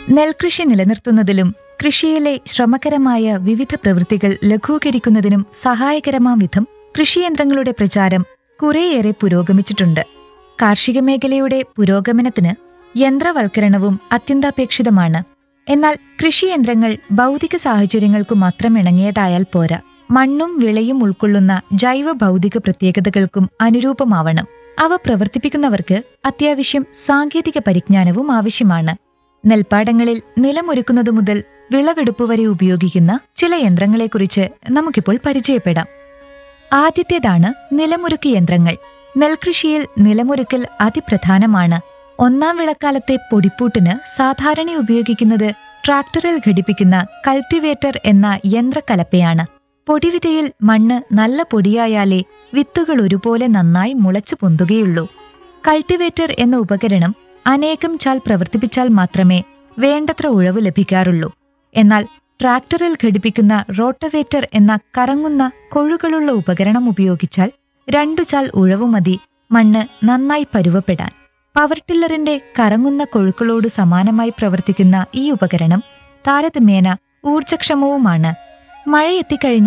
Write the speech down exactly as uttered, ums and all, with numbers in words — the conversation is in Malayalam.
നെൽകൃഷി നിലനിർത്തുന്നതിലും കൃഷിയിലെ ശ്രമകരമായ വിവിധ പ്രവൃത്തികൾ ലഘൂകരിക്കുന്നതിനും സഹായകരമാം വിധം കൃഷിയന്ത്രങ്ങളുടെ പ്രചാരം കുറേയേറെ പുരോഗമിച്ചിട്ടുണ്ട്. കാർഷിക മേഖലയുടെ പുരോഗമനത്തിന് യന്ത്രവൽക്കരണവും അത്യന്താപേക്ഷിതമാണ്. എന്നാൽ കൃഷിയന്ത്രങ്ങൾ ഭൗതിക സാഹചര്യങ്ങൾക്കു മാത്രം ഇണങ്ങിയതായാൽ പോരാ, മണ്ണും വിളയും ഉൾക്കൊള്ളുന്ന ജൈവ ഭൗതിക പ്രത്യേകതകൾക്കും അനുരൂപമാവണം. അവ പ്രവർത്തിപ്പിക്കുന്നവർക്ക് അത്യാവശ്യം സാങ്കേതിക പരിജ്ഞാനവും ആവശ്യമാണ്. നെൽപ്പാടങ്ങളിൽ നിലമൊരുക്കുന്നതു മുതൽ വിളവെടുപ്പ് വരെ ഉപയോഗിക്കുന്ന ചില യന്ത്രങ്ങളെക്കുറിച്ച് നമുക്കിപ്പോൾ പരിചയപ്പെടാം. ആദ്യത്തേതാണ് നിലമൊരുക്ക് യന്ത്രങ്ങൾ. നെൽകൃഷിയിൽ നിലമൊരുക്കൽ അതിപ്രധാനമാണ്. ഒന്നാം വിളക്കാലത്തെ പൊടിപ്പൂട്ടിന് സാധാരണ ഉപയോഗിക്കുന്നത് ട്രാക്ടറിൽ ഘടിപ്പിക്കുന്ന കൾട്ടിവേറ്റർ എന്ന യന്ത്രക്കലപ്പയാണ്. പൊടിവിതയിൽ മണ്ണ് നല്ല പൊടിയായാലേ വിത്തുകൾ ഒരുപോലെ നന്നായി മുളച്ചു പൊന്തുകയുള്ളൂ. കൾട്ടിവേറ്റർ എന്ന ഉപകരണം അനേകം ചാൽ പ്രവർത്തിപ്പിച്ചാൽ മാത്രമേ വേണ്ടത്ര ഉഴവ് ലഭിക്കാറുള്ളൂ. എന്നാൽ ട്രാക്ടറിൽ ഘടിപ്പിക്കുന്ന റോട്ടവേറ്റർ എന്ന കറങ്ങുന്ന കൊഴുകളുള്ള ഉപകരണം ഉപയോഗിച്ചാൽ രണ്ടു ചാൽ ഉഴവു മതി മണ്ണ് നന്നായി പരുവപ്പെടാൻ. പവർ ടില്ലറിന്റെ കറങ്ങുന്ന കൊഴുക്കളോട് സമാനമായി പ്രവർത്തിക്കുന്ന ഈ ഉപകരണം താരതമ്യേന ഊർജക്ഷമവുമാണ്. മഴയെത്തിക്കഴിഞ്ഞ